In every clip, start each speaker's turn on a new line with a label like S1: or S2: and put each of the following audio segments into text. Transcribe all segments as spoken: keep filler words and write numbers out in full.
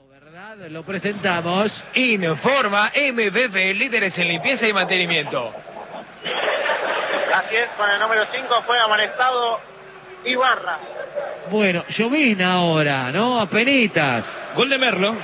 S1: ¿Verdad? Lo presentamos.
S2: Informa M V P, líderes en limpieza y mantenimiento.
S3: Así es, con el número cinco fue amonestado Ibarra.
S1: Bueno, llovizna ahora, ¿no? Apenitas.
S4: Gol de Merlo.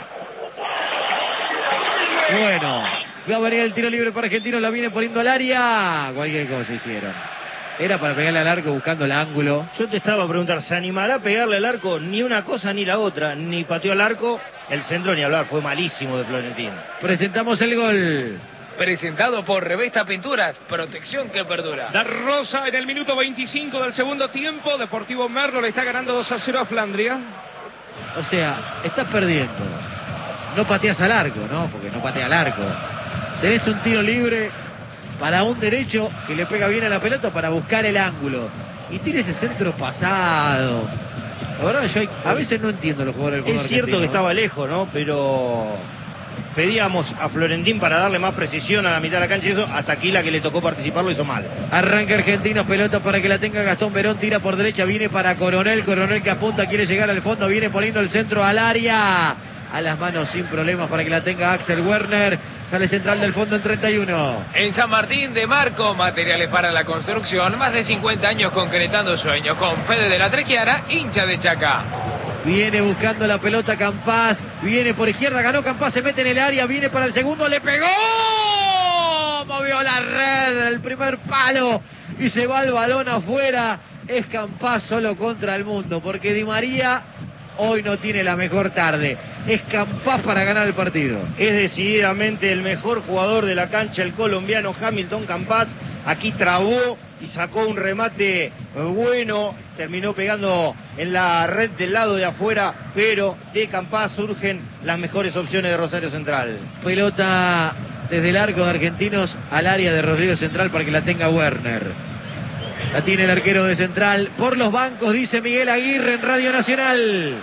S1: Bueno, va a venir el tiro libre para Argentinos, la viene poniendo al área. Cualquier cosa hicieron. Era para pegarle al arco buscando el ángulo.
S5: Yo te estaba a preguntar, ¿se animará a pegarle al arco? Ni una cosa ni la otra. Ni pateó al arco. El centro ni hablar, fue malísimo de Florentín.
S1: Presentamos el gol.
S2: Presentado por Revesta Pinturas, protección que perdura.
S4: Da Rosa en el minuto veinticinco del segundo tiempo. Deportivo Merlo le está ganando dos a cero a Flandria.
S1: O sea, estás perdiendo. No pateas al arco, ¿no? Porque no patea al arco. Tenés un tiro libre para un derecho que le pega bien a la pelota para buscar el ángulo. Y tiene ese centro pasado. La verdad, yo a veces no entiendo los jugadores del fútbol
S5: Es cierto
S1: argentino,
S5: que estaba lejos, ¿no? Pero pedíamos a Florentín para darle más precisión a la mitad de la cancha y eso, hasta aquí la que le tocó participar lo hizo mal.
S1: Arranca Argentinos, pelota para que la tenga Gastón Verón, tira por derecha, viene para Coronel, Coronel que apunta, quiere llegar al fondo, viene poniendo el centro al área. A las manos sin problemas para que la tenga Axel Werner. Sale central del fondo en treinta y uno.
S2: En San Martín de Marco, materiales para la construcción. Más de cincuenta años concretando sueños. Con Fede de la Trequiara, hincha de Chaca.
S1: Viene buscando la pelota Campás. Viene por izquierda, ganó Campás, se mete en el área. Viene para el segundo, le pegó. Movió la red, el primer palo. Y se va el balón afuera. Es Campás solo contra el mundo. Porque Di María hoy no tiene la mejor tarde. Es Campás para ganar el partido.
S5: Es decididamente el mejor jugador de la cancha, el colombiano Hamilton Campás. Aquí trabó y sacó un remate bueno. Terminó pegando en la red del lado de afuera, pero de Campás surgen las mejores opciones de Rosario Central.
S1: Pelota desde el arco de Argentinos al área de Rosario Central para que la tenga Werner. La tiene el arquero de Central. Por los bancos, dice Miguel Aguirre en Radio Nacional.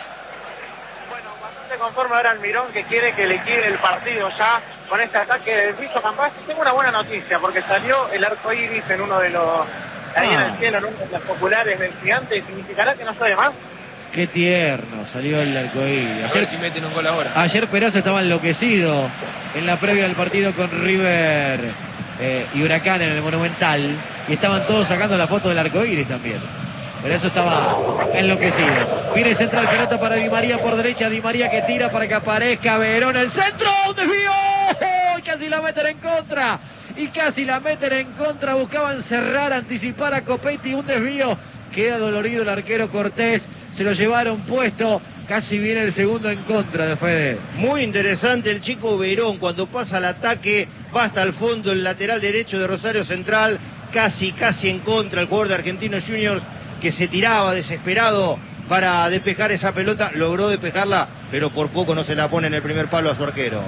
S3: Bueno, bastante conforme ahora Almirón, que quiere que le quede el partido ya con este ataque del bicho Campás. Tengo una buena noticia, porque salió el arco iris en uno de los... ahí ah. en el cielo, en uno de los populares del Gigante. ¿Significará que no sabe más?
S1: Qué tierno salió el arcoíris.
S2: A ver si meten un gol ahora.
S1: Ayer Peraza estaba enloquecido en la previa del partido con River eh, y Huracán en el Monumental. Y estaban todos sacando la foto del arcoíris también. Pero eso estaba enloquecido. Viene central, pelota para Di María por derecha. Di María que tira para que aparezca Verón. El centro, un desvío. ¡Oh! Casi la meten en contra. Y casi la meten en contra. Buscaban cerrar, anticipar a Copetti. Un desvío. Queda dolorido el arquero Cortés. Se lo llevaron puesto. Casi viene el segundo en contra de Fede.
S5: Muy interesante el chico Verón. Cuando pasa el ataque, va hasta el fondo el lateral derecho de Rosario Central. Casi, casi en contra el jugador de Argentinos Juniors, que se tiraba desesperado para despejar esa pelota. Logró despejarla, pero por poco no se la pone en el primer palo a su arquero.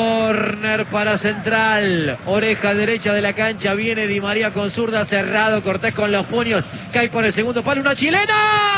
S1: Córner para Central. Oreja derecha de la cancha. Viene Di María con zurda, cerrado. Cortés con los puños. Cae por el segundo palo. Una chilena.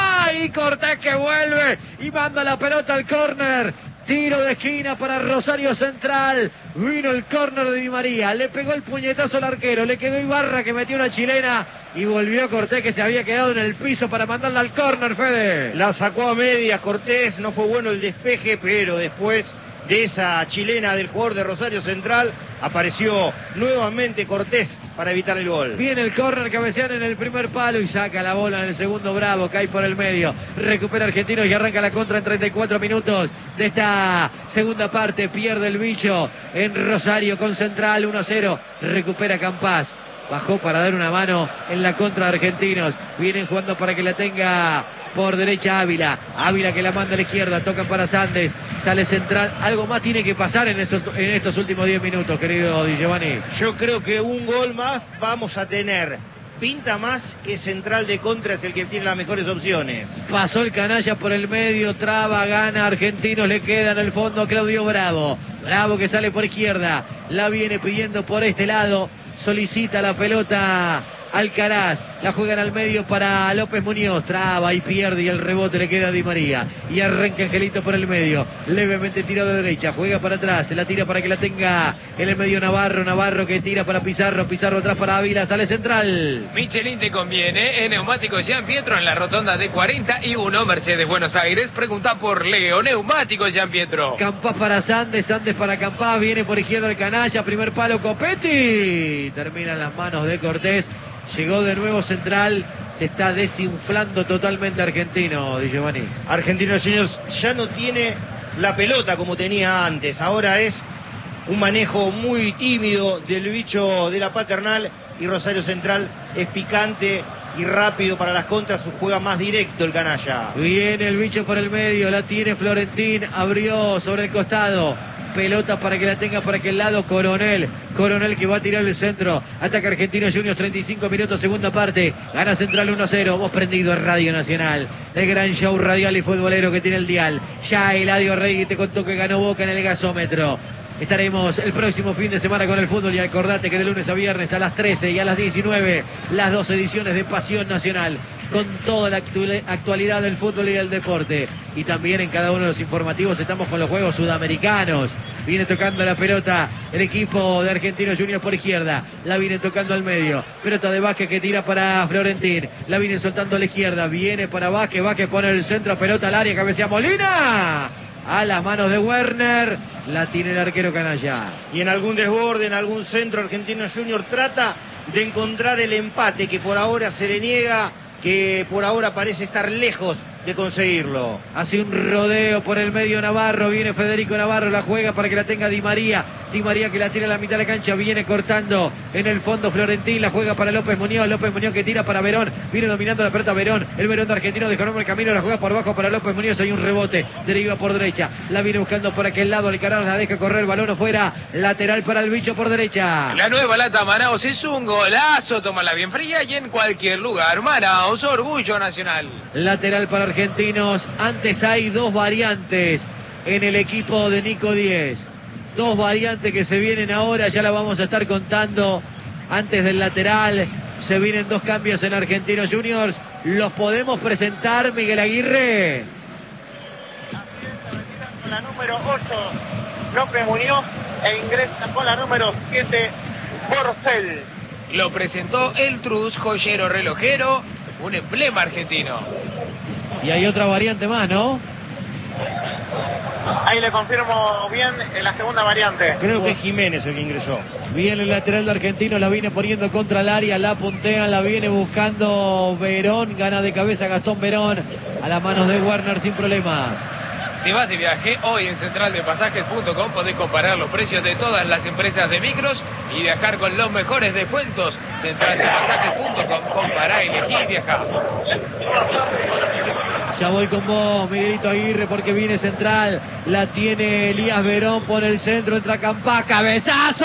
S1: Y Cortés que vuelve y manda la pelota al córner. Tiro de esquina para Rosario Central. Vino el córner de Di María. Le pegó el puñetazo al arquero. Le quedó Ibarra que metió una chilena. Y volvió Cortés que se había quedado en el piso para mandarla al córner, Fede.
S5: La sacó a medias Cortés. No fue bueno el despeje, pero después de esa chilena del jugador de Rosario Central apareció nuevamente Cortés para evitar el gol.
S1: Viene el córner, cabecean en el primer palo y saca la bola en el segundo. Bravo, cae por el medio. Recupera Argentinos y arranca la contra en treinta y cuatro minutos de esta segunda parte. Pierde el bicho en Rosario con Central uno a cero. Recupera Campás. Bajó para dar una mano en la contra de Argentinos. Vienen jugando para que la tenga por derecha Ávila. Ávila que la manda a la izquierda. Tocan para Sandes. Sale Central. Algo más tiene que pasar en, esos, en estos últimos diez minutos, querido Di Giovanni.
S5: Yo creo que un gol más vamos a tener. Pinta más que Central de contra es el que tiene las mejores opciones.
S1: Pasó el canalla por el medio. Traba, gana Argentinos. Le queda en el fondo a Claudio Bravo. Bravo que sale por izquierda. La viene pidiendo por este lado. Solicita la pelota Alcaraz. La juegan al medio para López Muñoz. Traba y pierde y el rebote le queda a Di María. Y arranca Angelito por el medio. Levemente tirado de derecha. Juega para atrás. Se la tira para que la tenga en el medio Navarro. Navarro que tira para Pizarro. Pizarro atrás para Ávila. Sale central.
S2: Michelin te conviene. En Neumáticos Jean Pietro en la rotonda de cuarenta y uno. Mercedes Buenos Aires. Pregunta por Leo. Neumáticos Jean Pietro.
S1: Campás para Sandes. Sandes para Campás. Viene por izquierda el canalla. Primer palo Copetti. Termina en las manos de Cortés. Llegó de nuevo central, se está desinflando totalmente Argentino, Di Giovanni.
S5: Argentinos Juniors ya no tiene la pelota como tenía antes, ahora es un manejo muy tímido del bicho de la Paternal y Rosario Central es picante y rápido para las contras, juega más directo el canalla.
S1: Viene el bicho por el medio, la tiene Florentín, abrió sobre el costado. Pelota para que la tenga por aquel lado Coronel. Coronel que va a tirar el centro. Ataca Argentinos Juniors, treinta y cinco minutos, segunda parte. Gana Central uno a cero. Vos prendido en Radio Nacional. El gran show radial y futbolero que tiene el dial. Ya Eladio Rey te contó que ganó Boca en el gasómetro. Estaremos el próximo fin de semana con el fútbol y acordate que de lunes a viernes a las trece y a las diecinueve las dos ediciones de Pasión Nacional con toda la actualidad del fútbol y del deporte. Y también en cada uno de los informativos estamos con los Juegos Sudamericanos. Viene tocando la pelota el equipo de Argentinos Juniors por izquierda. La viene tocando al medio. Pelota de Vázquez que tira para Florentín. La viene soltando a la izquierda. Viene para Vázquez. Vázquez pone el centro. Pelota al área. Cabecea Molina. A las manos de Werner. La tiene el arquero canalla.
S5: Y en algún desborde, en algún centro, Argentinos Juniors trata de encontrar el empate que por ahora se le niega, que por ahora parece estar lejos de conseguirlo.
S1: Hace un rodeo por el medio Navarro, viene Federico Navarro, la juega para que la tenga Di María. Di María que la tira a la mitad de la cancha, viene cortando en el fondo Florentín, la juega para López Muñoz, López Muñoz que tira para Verón, viene dominando la pelota Verón, el Verón de Argentino dejó el camino, la juega por abajo para López Muñoz, hay un rebote, deriva por derecha, la viene buscando por aquel lado, Alcaraz la deja correr, balón afuera, lateral para el bicho por derecha.
S2: La nueva lata Manaos es un golazo, tómala bien fría y en cualquier lugar. Manaos, orgullo nacional.
S1: Lateral para Argentinos, antes hay dos variantes en el equipo de Nico Diez. Dos variantes que se vienen ahora, ya la vamos a estar contando antes del lateral. Se vienen dos cambios en Argentinos Juniors. ¿Los podemos presentar, Miguel Aguirre?
S3: Con la número ocho, López Muñoz, e ingresa con la número siete, Borcel.
S2: Lo presentó el Truz, joyero relojero, un emblema argentino.
S1: Y hay otra variante más, ¿no?
S3: Ahí le confirmo bien en la segunda variante.
S5: Creo que es Jiménez el que ingresó.
S1: Viene el lateral de Argentino, la viene poniendo contra el área, la puntean, la viene buscando Verón, gana de cabeza Gastón Verón, a las manos de Werner sin problemas.
S2: Te vas de viaje, hoy en central de pasajes punto com podés comparar los precios de todas las empresas de micros y viajar con los mejores descuentos. central de pasajes punto com, compará, elegí y viajá.
S1: Ya voy con vos, Miguelito Aguirre, porque viene central. La tiene Elías Verón, pone el centro, entra Campá, ¡cabezazo!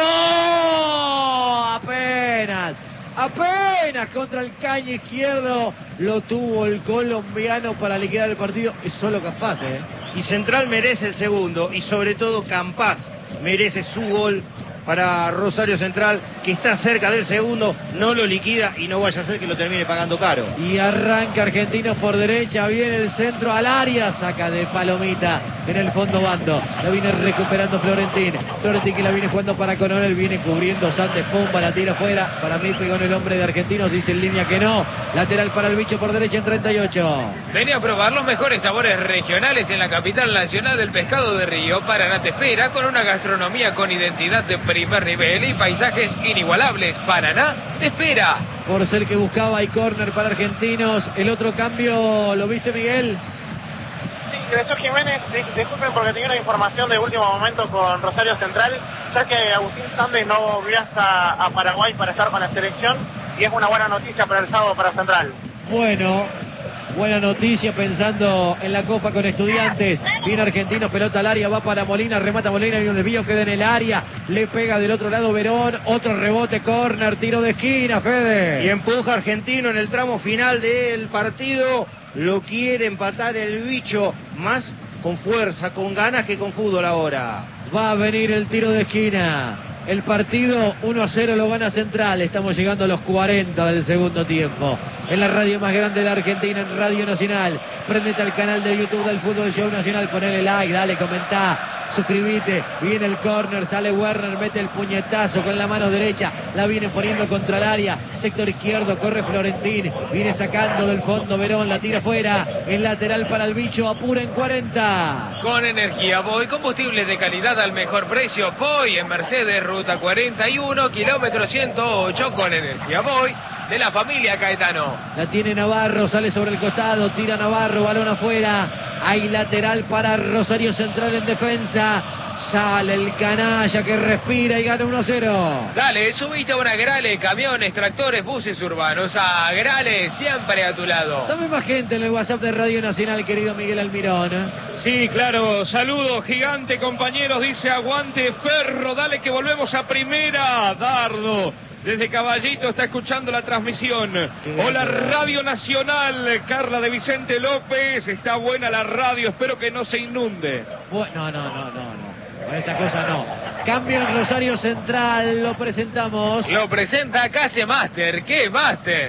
S1: Apenas, apenas contra el caño izquierdo. Lo tuvo el colombiano para liquidar el partido. Es solo Campás, ¿eh?
S5: Y Central merece el segundo, y sobre todo Campás merece su gol para Rosario Central, que está cerca del segundo, no lo liquida y no vaya a ser que lo termine pagando caro.
S1: Y arranca Argentinos por derecha, viene el centro al área, saca de palomita en el fondo bando, la viene recuperando Florentín, Florentín que la viene jugando para Coronel, viene cubriendo Santos, pumba, la tira afuera, para mí pegó en el hombre de Argentinos, dice en línea que no, lateral para el bicho por derecha en treinta y ocho.
S2: Venía a probar los mejores sabores regionales en la capital nacional del pescado de río. Paraná te espera con una gastronomía con identidad de primer nivel y paisajes inigualables. Paraná te espera.
S1: Por ser que buscaba y córner para Argentinos. El otro cambio, ¿lo viste, Miguel?
S3: Sí, ingresó Jiménez. Disculpen porque tenía una información de último momento con Rosario Central, ya que Agustín Sandes no viaja a Paraguay para estar con la selección y es una buena noticia para el sábado para Central.
S1: Bueno, buena noticia pensando en la Copa con Estudiantes. Viene Argentino, pelota al área, va para Molina, remata Molina, y un desvío, queda en el área. Le pega del otro lado Verón, otro rebote, córner, tiro de esquina, Fede.
S5: Y empuja Argentino en el tramo final del partido. Lo quiere empatar el bicho, más con fuerza, con ganas que con fútbol ahora.
S1: Va a venir el tiro de esquina. el partido. Uno a cero lo gana Central. Estamos llegando a los cuarenta del segundo tiempo. En la radio más grande de Argentina, en Radio Nacional. Prendete al canal de YouTube del Fútbol Show Nacional. Ponele like, dale, comentá. Suscribite, viene el córner, sale Werner, mete el puñetazo con la mano derecha, la viene poniendo contra el área, sector izquierdo, corre Florentín, viene sacando del fondo Verón, la tira fuera, el lateral para el bicho, apura en cuarenta.
S2: Con energía Boy, combustible de calidad al mejor precio, Boy en Mercedes, ruta cuarenta y uno, kilómetro ciento ocho, con energía Boy, de la familia Caetano.
S1: La tiene Navarro, sale sobre el costado, tira Navarro, balón afuera. Hay lateral para Rosario Central en defensa. Sale el canalla que respira y gana uno a cero.
S2: Dale, subiste a una Grale, camiones, tractores, buses urbanos. A Grale, siempre a tu lado.
S1: Dame más gente en el WhatsApp de Radio Nacional, querido Miguel Almirón.
S4: Sí, claro, saludos, gigante, compañeros, dice aguante Ferro, dale que volvemos a primera. Dardo, desde Caballito, está escuchando la transmisión. Hola, Radio Nacional, Carla de Vicente López, está buena la radio, espero que no se inunde.
S1: Bueno, no, no, no, no. Con esa cosa no. Cambio en Rosario Central, lo presentamos.
S2: Lo presenta Case Master. ¿Qué Master?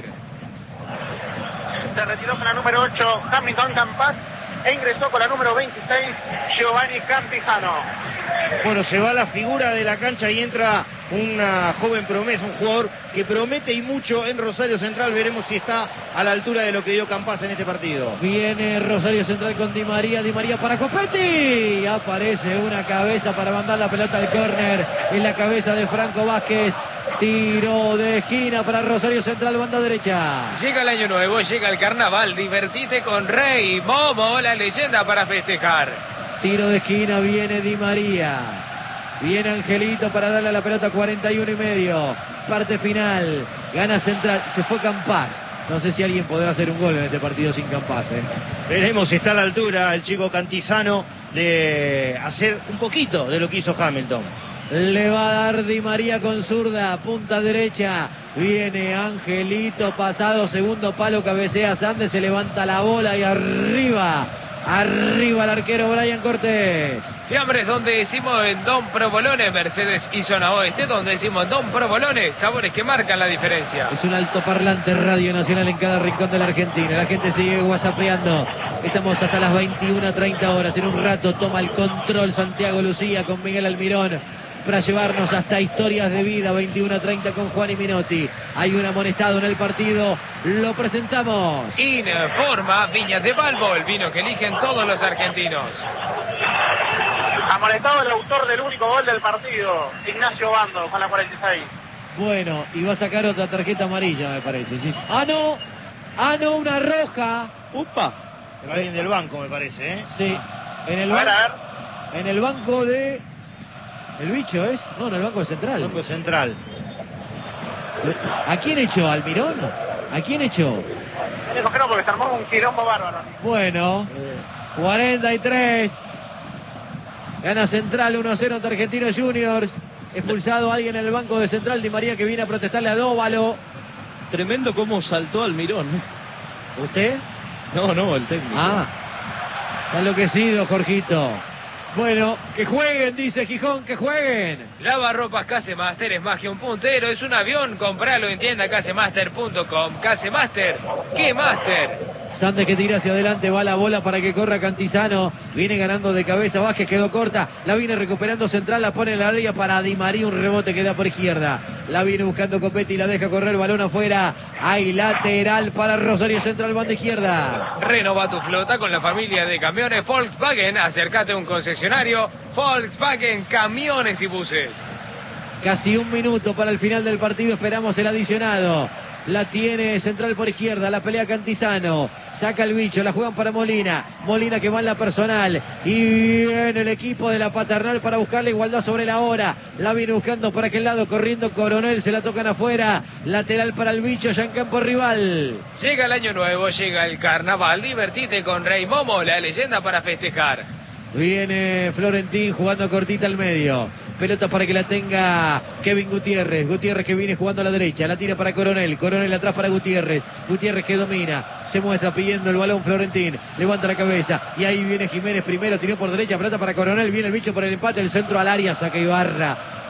S3: Se retiró con la número ocho, Hamilton Campas, e ingresó con la número veintiséis, Giovanni Campijano.
S5: Bueno, se va la figura de la cancha y entra una joven promesa, un jugador que promete y mucho en Rosario Central. Veremos si está a la altura de lo que dio Campas en este partido.
S1: Viene Rosario Central con Di María, Di María para Copetti. Aparece una cabeza para mandar la pelota al córner. En la cabeza de Franco Vázquez. Tiro de esquina para Rosario Central, banda derecha.
S2: Llega el año nuevo, llega el carnaval. Divertite con Rey Momo, la leyenda para festejar.
S1: Tiro de esquina, viene Di María. Viene Angelito para darle a la pelota, cuarenta y uno y medio. Parte final. Gana Central. Se fue Campas. No sé si alguien podrá hacer un gol en este partido sin Campas, ¿eh?
S5: Veremos si está a la altura el chico Cantizano de hacer un poquito de lo que hizo Hamilton.
S1: Le va a dar Di María con zurda, punta derecha. Viene Angelito, pasado, segundo palo, cabecea Sandes, se levanta la bola y arriba. Arriba el arquero Brian Cortés.
S2: Fiambres donde decimos en Don Provolone, Mercedes y Zona Oeste, donde decimos en Don Provolone, sabores que marcan la diferencia.
S1: Es un altoparlante Radio Nacional en cada rincón de la Argentina. La gente sigue whatsappeando. Estamos hasta las veintiuna treinta horas. En un rato toma el control Santiago Lucía con Miguel Almirón para llevarnos hasta historias de vida. Veintiuna treinta con Juan y Minotti. Hay un amonestado en el partido. Lo presentamos.
S2: Informa Viñas de Balbo, el vino que eligen todos los argentinos.
S3: Amonestado el autor del único gol del partido, Ignacio Bando, con la cuarenta y seis.
S1: Bueno, y va a sacar otra tarjeta amarilla, me parece. Ah, no. Ah, no, una roja.
S4: Upa.
S5: Alguien del banco, me parece, ¿eh?
S1: Sí. En el,
S3: A ver,
S1: ban-
S3: a ver.
S1: en el banco de... ¿El bicho es? No, en el banco de Central.
S5: Banco Central.
S1: ¿A quién echó? ¿Almirón? ¿A quién echó?
S3: Dijo que no, porque se armó un quilombo bárbaro.
S1: Bueno, cuarenta y tres. Gana Central uno a cero ante Argentinos Juniors. Expulsado alguien en el banco de Central, Di María, que viene a protestarle a Dóvalo.
S4: Tremendo cómo saltó Almirón.
S1: ¿Usted?
S4: No, no, el técnico.
S1: Ah, está enloquecido, Jorgito. Bueno, que jueguen, dice Gijón, que jueguen.
S2: Lavarropas Casemaster es más que un puntero, es un avión. Compralo en tienda casemaster punto com. Casemaster, ¿qué Master?
S1: Sandes que tira hacia adelante, va la bola para que corra Cantizano. Viene ganando de cabeza, Vázquez quedó corta. La viene recuperando Central, la pone en la área para Di María, un rebote que da por izquierda. La viene buscando Copetti y la deja correr, el balón afuera. Hay lateral para Rosario Central, banda izquierda.
S2: Renova tu flota con la familia de camiones Volkswagen. Acércate a un concesionario Volkswagen, camiones y buses.
S1: Casi un minuto para el final del partido, esperamos el adicionado. La tiene Central por izquierda, la pelea Cantizano, saca el bicho, la juegan para Molina, Molina que va en la personal, y viene el equipo de la Paternal para buscar la igualdad sobre la hora, la viene buscando por aquel lado, corriendo Coronel, se la tocan afuera, lateral para el bicho, ya en campo rival.
S2: Llega el año nuevo, llega el carnaval, divertite con Rey Momo, la leyenda para festejar.
S1: Viene Florentín jugando cortita al medio. Pelota para que la tenga Kevin Gutiérrez. Gutiérrez que viene jugando a la derecha. La tira para Coronel. Coronel atrás para Gutiérrez. Gutiérrez que domina. Se muestra pidiendo el balón Florentín. Levanta la cabeza. Y ahí viene Jiménez primero. Tiró por derecha. Pelota para Coronel. Viene el bicho por el empate. El centro al área. Saca Ibarra.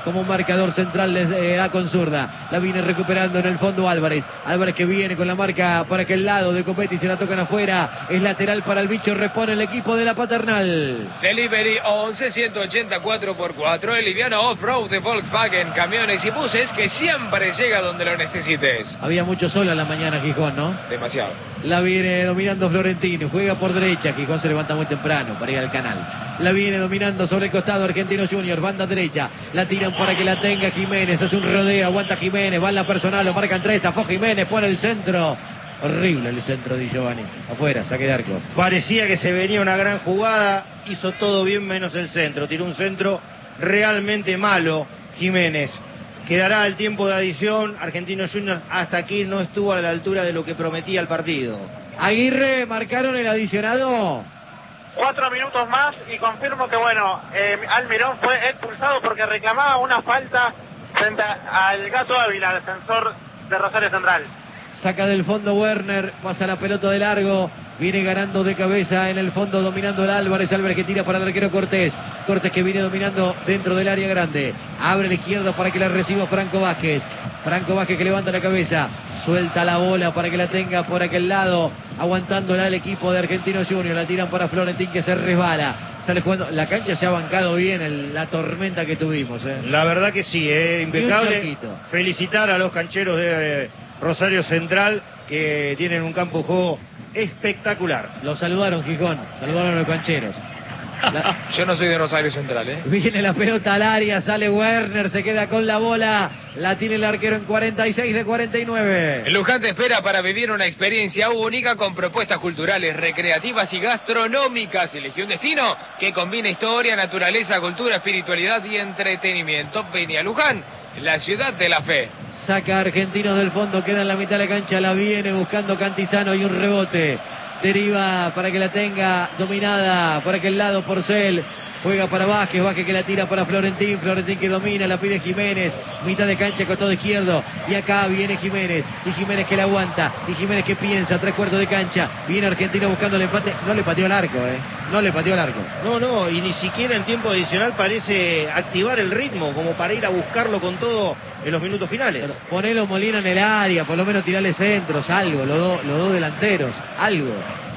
S1: como un marcador central desde A con zurda. La viene recuperando en el fondo Álvarez. Álvarez que viene con la marca por aquel lado de Copetti, se la tocan afuera. Es lateral para el bicho, repone el equipo de la Paternal.
S2: Delivery once ciento ochenta cuatro por cuatro, el liviano off-road de Volkswagen, camiones y buses que siempre llega donde lo necesites.
S1: Había mucho sol a la mañana Gijón, ¿no?
S2: Demasiado.
S1: La viene dominando Florentino, juega por derecha, Gijón se levanta muy temprano para ir al canal. La viene dominando sobre el costado Argentinos Juniors, banda derecha, la tiran para que la tenga Jiménez, hace un rodeo, aguanta Jiménez, va en la personal, lo marcan tres, afó Jiménez, pone el centro. Horrible el centro de Giovanni, afuera, saque de arco.
S5: Parecía que se venía una gran jugada, hizo todo bien menos el centro, tiró un centro realmente malo Jiménez. Quedará el tiempo de adición. Argentinos Juniors hasta aquí no estuvo a la altura de lo que prometía el partido.
S1: Aguirre, marcaron el adicionado.
S3: Cuatro minutos más y confirmo que, bueno, eh, Almirón fue expulsado porque reclamaba una falta frente al Gato Ávila, defensor de Rosario Central.
S1: Saca del fondo Werner, pasa la pelota de largo, viene ganando de cabeza en el fondo, dominando el Álvarez, Álvarez que tira para el arquero Cortés, Cortés que viene dominando dentro del área grande, abre la izquierda para que la reciba Franco Vázquez, Franco Vázquez que levanta la cabeza, suelta la bola para que la tenga por aquel lado, aguantándola el equipo de Argentinos Juniors, la tiran para Florentín que se resbala, sale jugando, la cancha se ha bancado bien el, la tormenta que tuvimos. ¿eh?
S5: La verdad que sí, eh, impecable, felicitar a los cancheros de eh, Rosario Central que tienen un campo de juego espectacular.
S1: Lo saludaron Gijón, saludaron a los cancheros.
S2: La... Yo no soy de Rosario Central, ¿eh?
S1: Viene la pelota al área, sale Werner, se queda con la bola, la tiene el arquero en cuarenta y seis de cuarenta y nueve.
S2: Luján te espera para vivir una experiencia única con propuestas culturales, recreativas y gastronómicas. Elegí un destino que combina historia, naturaleza, cultura, espiritualidad y entretenimiento. Vení a Luján, la ciudad de la fe.
S1: Saca Argentinos del fondo, queda en la mitad de la cancha, la viene buscando Cantizano y un rebote. Deriva para que la tenga dominada por aquel lado Porcel. Juega para Vázquez, Vázquez que la tira para Florentín, Florentín que domina, la pide Jiménez, mitad de cancha, costado izquierdo, y acá viene Jiménez, y Jiménez que la aguanta, y Jiménez que piensa, tres cuartos de cancha, viene Argentina buscando el empate, no le pateó el arco, eh, no le pateó el arco.
S5: No, no, y ni siquiera en tiempo adicional parece activar el ritmo, como para ir a buscarlo con todo en los minutos finales.
S1: Pero ponelo Molina en el área, por lo menos tirarle centros, algo, los dos los dos delanteros, algo.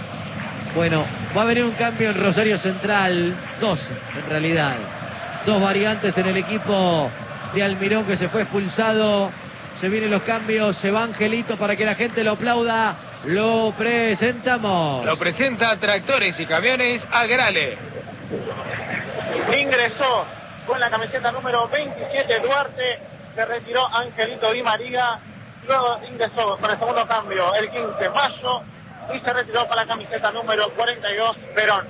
S1: Bueno, va a venir un cambio en Rosario Central, dos en realidad, dos variantes en el equipo de Almirón que se fue expulsado, se vienen los cambios, se va Angelito para que la gente lo aplauda, lo presentamos.
S2: Lo presenta Tractores y Camiones Agrale.
S3: Ingresó con la camiseta número veintisiete Duarte, se retiró Angelito Di María, luego ingresó para el segundo cambio el quince Mayo, y se retiró para la camiseta número cuarenta y dos, Perón.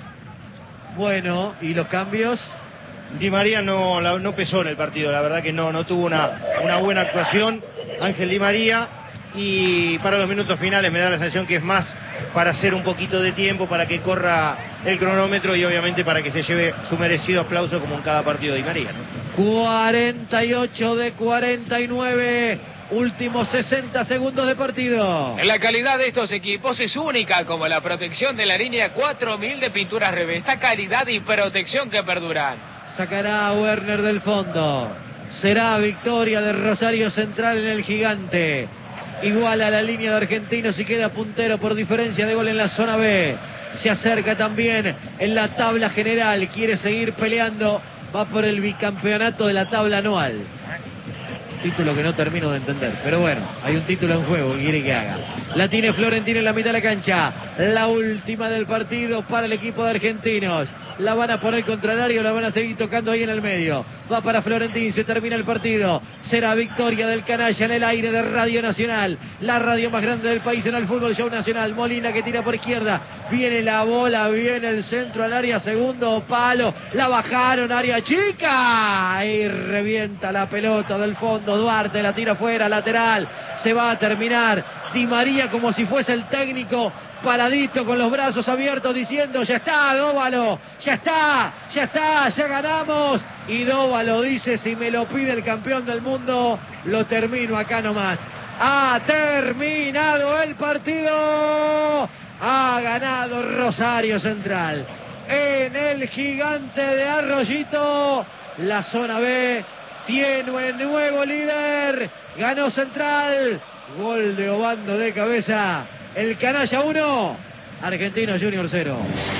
S1: Bueno, ¿y los cambios?
S5: Di María no, la, no pesó en el partido, la verdad que no, no tuvo una, una buena actuación, Ángel Di María, y para los minutos finales me da la sensación que es más para hacer un poquito de tiempo, para que corra el cronómetro y obviamente para que se lleve su merecido aplauso como en cada partido de Di María, ¿no?
S1: cuarenta y ocho de cuarenta y nueve. Últimos sesenta segundos de partido.
S2: La calidad de estos equipos es única, como la protección de la línea cuatro mil de pinturas Revesta, calidad y protección que perduran.
S1: Sacará a Werner del fondo. Será victoria de Rosario Central en el Gigante. Igual a la línea de Argentinos y queda puntero por diferencia de gol en la zona B. Se acerca también en la tabla general. Quiere seguir peleando. Va por el bicampeonato de la tabla anual. Título que no termino de entender, pero bueno, hay un título en juego que quiere que haga. La tiene Florentín en la mitad de la cancha, la última del partido para el equipo de Argentinos. La van a poner contra el área o la van a seguir tocando ahí en el medio. Va para Florentín, se termina el partido. Será victoria del canalla en el aire de Radio Nacional, la radio más grande del país en el fútbol show nacional. Molina que tira por izquierda, viene la bola, viene el centro al área, segundo palo, la bajaron, área chica, y revienta la pelota del fondo. Duarte la tira fuera, lateral, se va a terminar. Di María como si fuese el técnico, paradito con los brazos abiertos diciendo: ya está, Dóvalo, ya está, ya está, ya ganamos. Y Dóvalo dice: si me lo pide el campeón del mundo, lo termino acá nomás. Ha terminado el partido, ha ganado Rosario Central en el Gigante de Arroyito, la zona B. Tiene nuevo líder. Ganó Central. Gol de Obando de cabeza. El Canalla uno. Argentinos Juniors cero.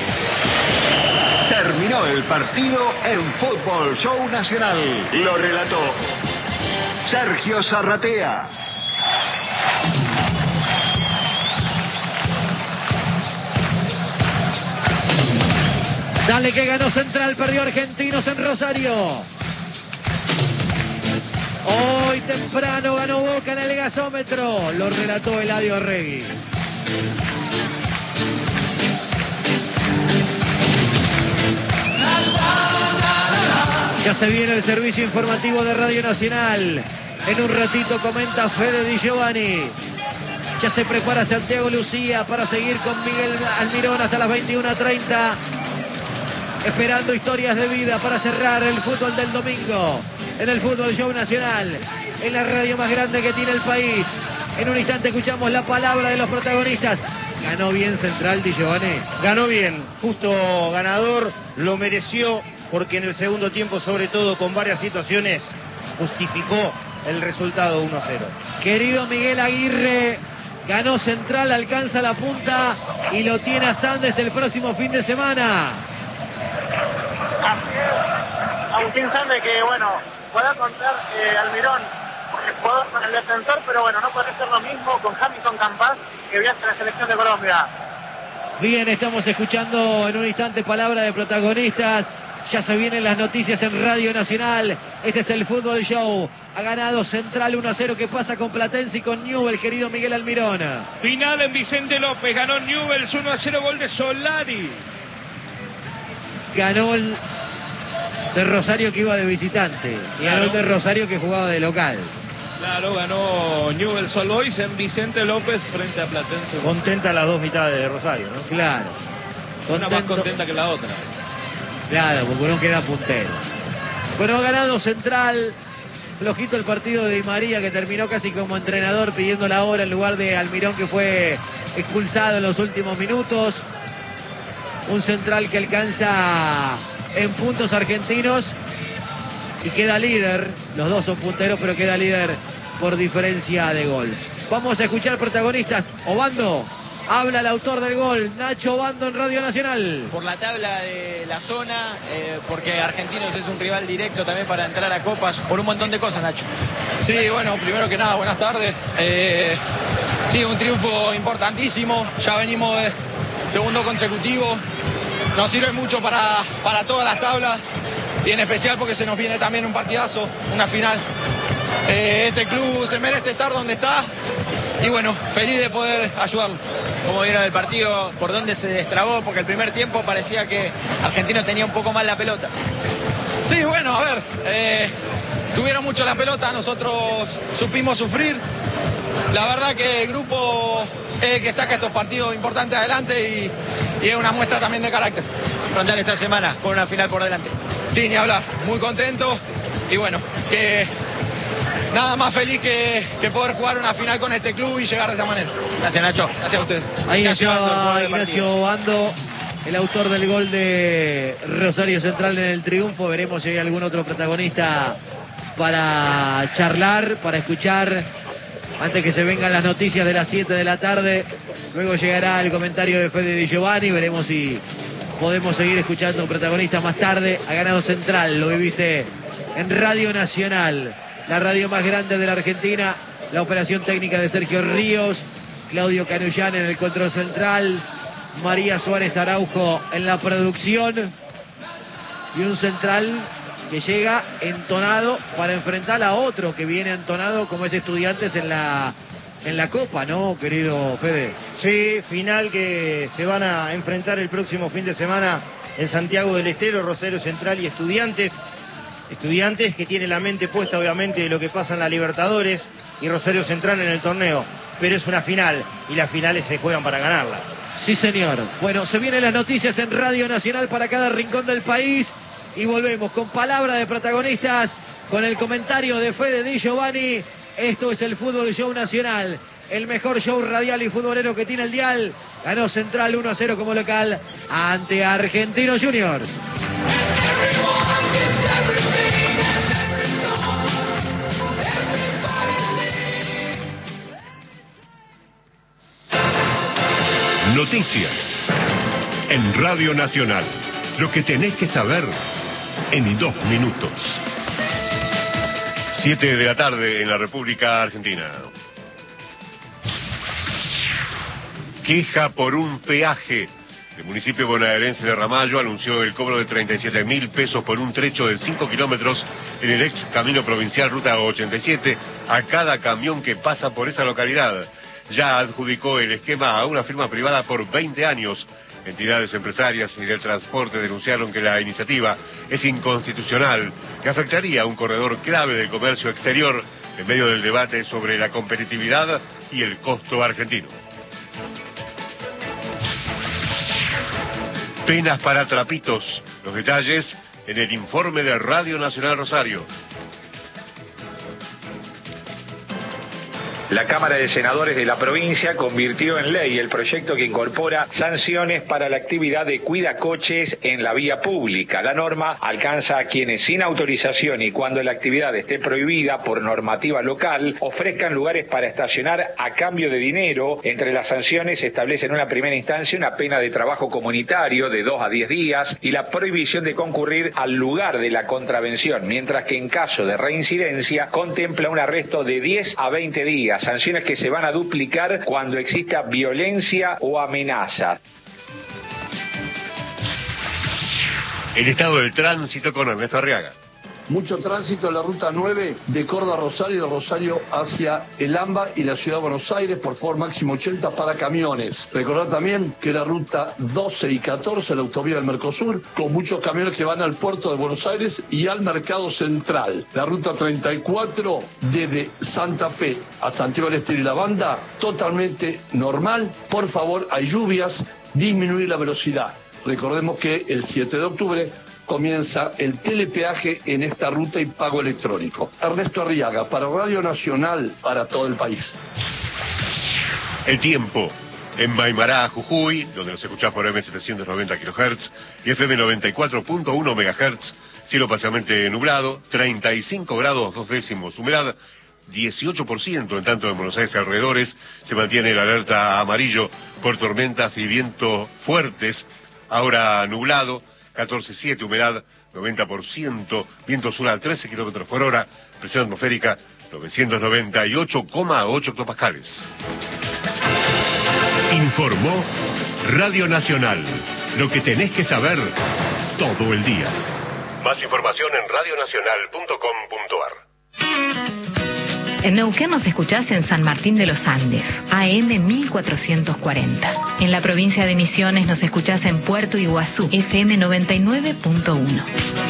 S6: Terminó el partido en Fútbol Show Nacional. Lo relató Sergio Zarratea.
S1: Dale que ganó Central, perdió Argentinos en Rosario. Hoy temprano ganó Boca en el gasómetro. Lo relató Eladio Arregui. Ya se viene el servicio informativo de Radio Nacional. En un ratito comenta Fede Di Giovanni. Ya se prepara Santiago Lucía para seguir con Miguel Almirón hasta las veintiuna treinta. Esperando historias de vida para cerrar el fútbol del domingo. En el Fútbol Show Nacional. En la radio más grande que tiene el país. En un instante escuchamos la palabra de los protagonistas. Ganó bien Central, Di Giovanni.
S5: Ganó bien, justo ganador, lo mereció, porque en el segundo tiempo, sobre todo con varias situaciones, justificó el resultado uno a cero.
S1: Querido Miguel Aguirre, ganó Central, alcanza la punta y lo tiene a Sandes el próximo fin de semana.
S3: Así es. Agustín Sandes, que bueno, pueda contar eh, Almirón el jugador con el defensor, pero bueno, no puede ser lo mismo con Hamilton Campas, que viaja a la selección de Colombia.
S1: Bien, estamos escuchando en un instante palabra de protagonistas. Ya se vienen las noticias en Radio Nacional. Este es el Fútbol Show. Ha ganado Central uno a cero. ¿Qué pasa con Platense y con Newell's, querido Miguel Almirón?
S4: Final en Vicente López. Ganó Newell's uno a cero, gol de Solari.
S1: Ganó el de Rosario, que iba de visitante. Y ganó el de Rosario, que jugaba de local.
S4: Claro, ganó Newell's Old Boys en Vicente López frente a Platense.
S5: Contenta las dos mitades de Rosario, ¿no?
S1: Claro.
S4: Una más contenta que la otra.
S1: Claro, porque uno queda puntero. Bueno, ha ganado Central. Flojito el partido de Di María, que terminó casi como entrenador pidiendo la hora en lugar de Almirón, que fue expulsado en los últimos minutos. Un Central que alcanza en puntos argentinos y queda líder. Los dos son punteros, pero queda líder por diferencia de gol. Vamos a escuchar protagonistas. Obando. Habla el autor del gol, Nacho Obando, en Radio Nacional.
S7: Por la tabla de la zona, eh, porque Argentinos es un rival directo también para entrar a copas, por un montón de cosas, Nacho.
S8: Sí, bueno, primero que nada, buenas tardes. Eh, sí, un triunfo importantísimo, ya venimos de segundo consecutivo. Nos sirve mucho para, para todas las tablas y en especial porque se nos viene también un partidazo, una final. Eh, este club se merece estar donde está y bueno, feliz de poder ayudarlo.
S7: ¿Cómo vieron el partido? ¿Por dónde se destrabó? Porque el primer tiempo parecía que Argentino tenía un poco más la pelota.
S8: Sí, bueno, a ver, eh, tuvieron mucho la pelota, nosotros supimos sufrir. La verdad que el grupo es el que saca estos partidos importantes adelante y, y es una muestra también de carácter.
S7: Rondar esta semana con una final por delante.
S8: Sí, ni hablar, muy contento y bueno, que nada más feliz que, que poder jugar una final con este club y llegar de esta manera.
S7: Gracias, Nacho.
S8: Gracias a ustedes.
S1: Ahí
S7: Ignacio
S1: estaba
S7: Obando,
S1: Ignacio Obando, el autor del gol de Rosario Central en el triunfo. Veremos si hay algún otro protagonista para charlar, para escuchar, antes que se vengan las noticias de las siete de la tarde. Luego llegará el comentario de Fede Di Giovanni. Veremos si podemos seguir escuchando protagonistas más tarde. Ha ganado Central, lo viviste en Radio Nacional, la radio más grande de la Argentina. La operación técnica de Sergio Ríos, Claudio Canullán en el control central, María Suárez Araujo en la producción y un Central que llega entonado para enfrentar a otro que viene entonado como es Estudiantes en la, en la Copa, ¿no, querido Fede?
S5: Sí, final que se van a enfrentar el próximo fin de semana en Santiago del Estero, Rosario Central y Estudiantes. Estudiantes que tiene la mente puesta obviamente de lo que pasa en la Libertadores y Rosario Central en el torneo, pero es una final y las finales se juegan para ganarlas.
S1: Sí, señor. Bueno, se vienen las noticias en Radio Nacional para cada rincón del país y volvemos con palabra de protagonistas, con el comentario de Fede Di Giovanni. Esto es el Fútbol Show Nacional, el mejor show radial y futbolero que tiene el dial. Ganó Central uno a cero como local ante Argentinos Juniors.
S9: Everyone gives everything and every song. Noticias. En Radio Nacional. Lo que tenés que saber en dos minutos.
S10: Siete de la tarde en la República Argentina. Queja por un peaje. El municipio bonaerense de Ramallo anunció el cobro de treinta y siete mil pesos por un trecho de cinco kilómetros en el ex camino provincial Ruta ochenta y siete a cada camión que pasa por esa localidad. Ya adjudicó el esquema a una firma privada por veinte años. Entidades empresarias y del transporte denunciaron que la iniciativa es inconstitucional, que afectaría a un corredor clave del comercio exterior en medio del debate sobre la competitividad y el costo argentino. Penas para trapitos. Los detalles en el informe de Radio Nacional Rosario.
S11: La Cámara de Senadores de la provincia convirtió en ley el proyecto que incorpora sanciones para la actividad de cuidacoches en la vía pública. La norma alcanza a quienes sin autorización y cuando la actividad esté prohibida por normativa local ofrezcan lugares para estacionar a cambio de dinero. Entre las sanciones se establece en una primera instancia una pena de trabajo comunitario de dos a diez días y la prohibición de concurrir al lugar de la contravención, mientras que en caso de reincidencia contempla un arresto de diez a veinte días. Sanciones que se van a duplicar cuando exista violencia o amenaza.
S10: El estado del tránsito con Ernesto Arriaga.
S12: Mucho tránsito en la ruta nueve de Córdoba a Rosario y de Rosario hacia el AMBA y la ciudad de Buenos Aires por favor máximo ochenta para camiones. Recordar también que la ruta doce y catorce, la autovía del Mercosur, con muchos camiones que van al puerto de Buenos Aires y al mercado central. La ruta treinta y cuatro desde Santa Fe a Santiago del Estero y la Banda, totalmente normal. Por favor, hay lluvias, disminuir la velocidad. Recordemos que el siete de octubre comienza el telepeaje en esta ruta y pago electrónico. Ernesto Arriaga, para Radio Nacional, para todo el país.
S10: El tiempo. En Maimará, Jujuy, donde nos escuchás por eme setecientos noventa kilohertz y efe eme noventa y cuatro punto uno megahertz, cielo parcialmente nublado, treinta y cinco grados dos décimos, humedad dieciocho por ciento, en tanto en Buenos Aires y alrededores se mantiene la alerta amarillo por tormentas y vientos fuertes, ahora nublado, catorce punto siete, humedad noventa por ciento, viento sur a trece kilómetros por hora, presión atmosférica novecientos noventa y ocho coma ocho hectopascales.
S9: Informó Radio Nacional. Lo que tenés que saber todo el día.
S10: Más información en radio nacional punto com punto ar.
S13: En Neuquén nos escuchás en San Martín de los Andes, A M mil cuatrocientos cuarenta. En la provincia de Misiones nos escuchás en Puerto Iguazú, efe eme noventa y nueve punto uno.